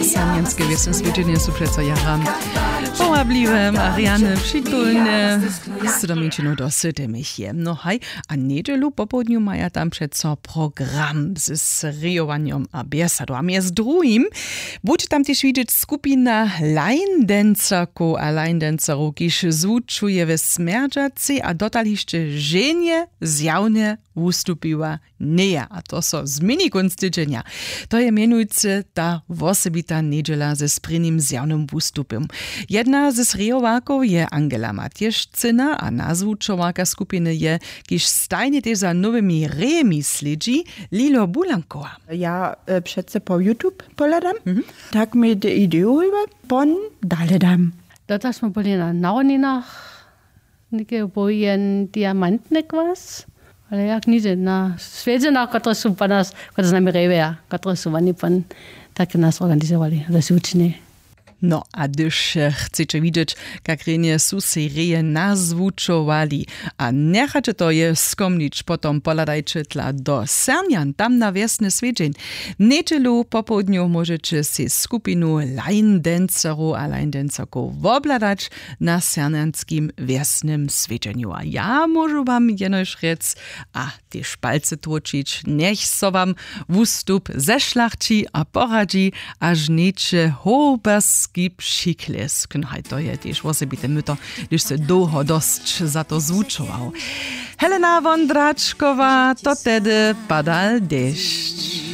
Samienskie wiesne swiedzenie są przeco jara połabliwe, Mariany przytulne, z domięciną do sytemich jem. No haj, a niedzielu po południu maja tam przeco program z seriowaniem ambasadorami. Z drugim będzie tam też widzieć skupina line dancerku a line dancerów, kiż zvučuje w Smerdżacy, a dotal jeszcze żenie zjawnie ustupiła nie, a to so zmieni konc tydzienia. To je mianujúce ta osobita niedziela ze sprynnym zjawnym ustupem. Jedna ze srejovákov je Angela Matješcina a nazvučováka skupiny je, kiž stajne też za nowymi rejemi slidži, Lilo Bulankova. Ja přece po YouTube poladam, tak mi de ideu pon dale dam. Dort smo boli na Nauninach, neke bojen diamantnek was. Ale jak niže na Svedzenách, ktoré sú pa nás, ktoré s nami revia, ktoré sú vani pan, tak nás organizovali, ale sú učení. No, a když chcete widzieć, jak renie sú si reje nazvučovali a nechajte to je skomnič, potom poladajte tla do Sernian, tam na wiesny svedžeń. Nedelu popołudniu możecie si skupinu line dancerów a line dancerków wobladać na sernianskim wiesnym svedženju. A ja môžu wam jenož rec a tie špalce tłočić, nech so wam wustup zešlachči a poradzi, až neče hoberski pšikles. To je tiež osobite myto, když se dlouho dosť za to zvučoval. Helena Vondračková, to tedy padal dešť.